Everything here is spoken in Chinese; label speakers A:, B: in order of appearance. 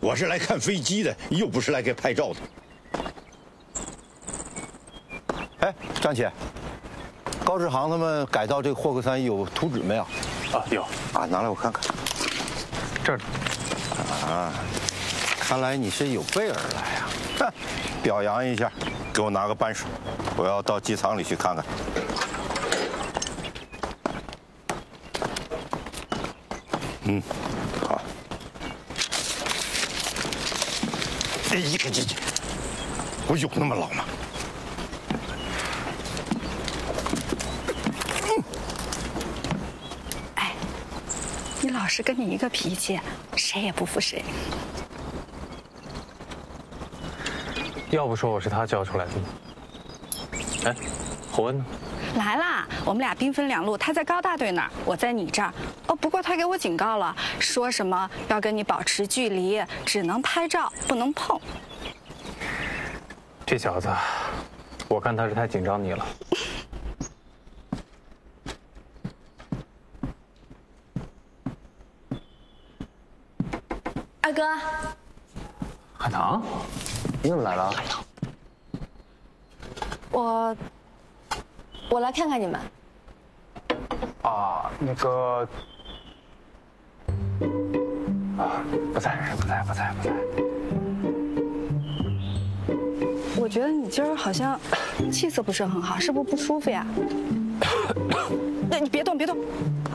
A: 我是来看飞机的，又不是来给拍照的。哎，张姐，高志航他们改造这个霍克3有图纸没有？
B: 啊，有
A: 啊，拿来我看看。
B: 这儿。
A: 啊，看来你是有备而来呀！哼，表扬一下，给我拿个扳手，我要到机舱里去看看。嗯，好。哎呀，这，我有那么老吗？
C: 哎，你老是跟你一个脾气，谁也不服谁。
B: 要不说我是他教出来的呢。哎，侯恩呢？
C: 来啦，我们俩兵分两路，他在高大队那儿，我在你这儿。哦，不过他给我警告了，说什么要跟你保持距离，只能拍照，不能碰。
B: 这小子，我看他是太紧张你了。
D: 二哥，
B: 海棠，你怎么来了？
D: 我来看看你们。
B: 啊，那个，啊，不在。
C: 我觉得你今儿好像气色不是很好，是不是不舒服呀？那你别动，